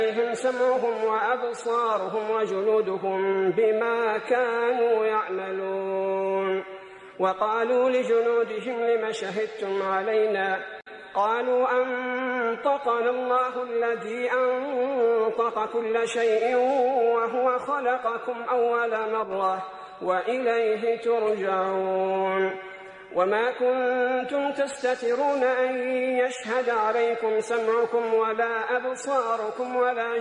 عليهم سمعهم وأبصارهم وجلودهم بما كانوا يعملون. وقالوا لجلودهم لم شهدتم علينا؟ قالوا أنطقنا الله الذي أنطق كل شيء وهو خلقكم أول مرة وإليه ترجعون. وما كنتم تستترون أن يشهد عليكم سمعكم ولا أبصاركم ولا